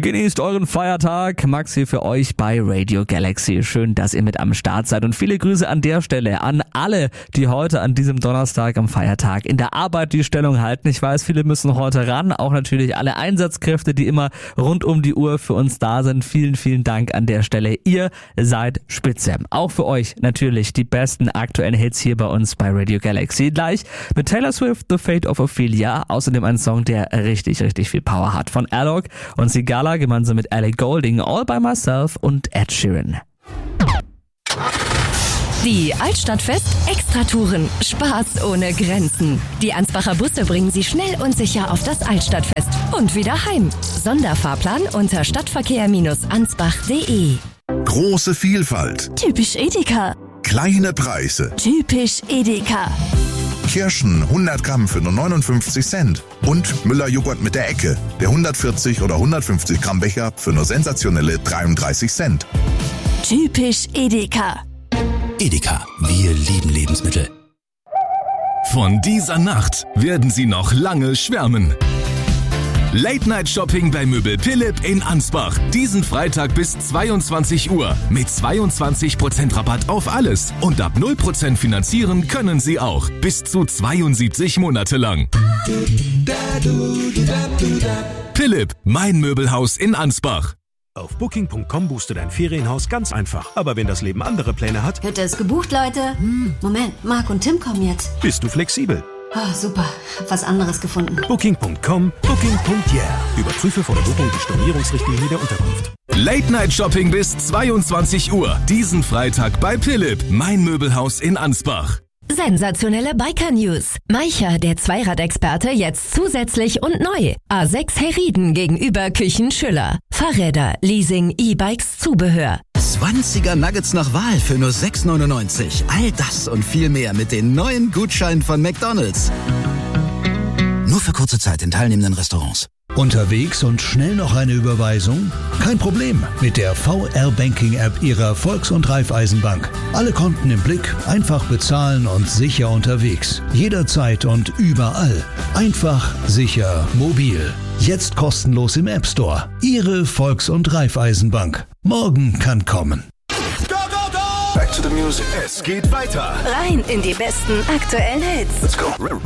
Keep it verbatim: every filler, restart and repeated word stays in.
Genießt euren Feiertag. Max hier für euch bei Radio Galaxy. Schön, dass ihr mit am Start seid und viele Grüße an der Stelle an alle, die heute an diesem Donnerstag am Feiertag in der Arbeit die Stellung halten. Ich weiß, viele müssen heute ran. Auch natürlich alle Einsatzkräfte, die immer rund um die Uhr für uns da sind. Vielen, vielen Dank an der Stelle. Ihr seid spitze. Auch für euch natürlich die besten aktuellen Hits hier bei uns bei Radio Galaxy. Gleich mit Taylor Swift, The Fate of Ophelia. Außerdem ein Song, der richtig, richtig viel Power hat. Von Alok und Sigala gemeinsam mit Ellie Goulding, All by Myself und Ed Sheeran. Die Altstadtfest Extratouren. Spaß ohne Grenzen. Die Ansbacher Busse bringen Sie schnell und sicher auf das Altstadtfest und wieder heim. Sonderfahrplan unter stadtverkehr ansbach punkt de. Große Vielfalt. Typisch Edeka. Kleine Preise. Typisch Edeka. Kirschen hundert Gramm für nur neunundfünfzig Cent. Und Müller-Joghurt mit der Ecke. Der hundertvierzig oder hundertfünfzig Gramm Becher für nur sensationelle dreiunddreißig Cent. Typisch Edeka. Edeka, wir lieben Lebensmittel. Von dieser Nacht werden Sie noch lange schwärmen. Late-Night-Shopping bei Möbel Philipp in Ansbach. Diesen Freitag bis zweiundzwanzig Uhr. Mit zweiundzwanzig Prozent Rabatt auf alles. Und ab null Prozent finanzieren können Sie auch. Bis zu zweiundsiebzig Monate lang. Philipp, mein Möbelhaus in Ansbach. Auf Booking Punkt com buchst du dein Ferienhaus ganz einfach. Aber wenn das Leben andere Pläne hat, Hütte ist gebucht, Leute. Hm, Moment, Marc und Tim kommen jetzt. bist du flexibel. Oh, super, hab was anderes gefunden. Booking Punkt com, Booking Punkt yeah. Überprüfe vor der Buchung die Stornierungsrichtlinie der Unterkunft. Late-Night-Shopping bis zweiundzwanzig Uhr. Diesen Freitag bei Philipp, mein Möbelhaus in Ansbach. Sensationelle Biker-News. Maicher, der Zweiradexperte, jetzt zusätzlich und neu. A sechs Herrieden gegenüber Küchen Schüller. Fahrräder, Leasing, E-Bikes, Zubehör. zwanziger Nuggets nach Wahl für nur sechs neunundneunzig. All das und viel mehr mit den neuen Gutscheinen von McDonald's. Nur für kurze Zeit in teilnehmenden Restaurants. Unterwegs und schnell noch eine Überweisung? Kein Problem mit der V R-Banking-App Ihrer Volks- und Raiffeisenbank. Alle Konten im Blick, einfach bezahlen und sicher unterwegs. Jederzeit und überall. Einfach, sicher, mobil. Jetzt kostenlos im App Store. Ihre Volks- und Raiffeisenbank. Morgen kann kommen. Go, go, go! Back to the music. Es geht weiter. Rein in die besten aktuellen Hits. Let's go.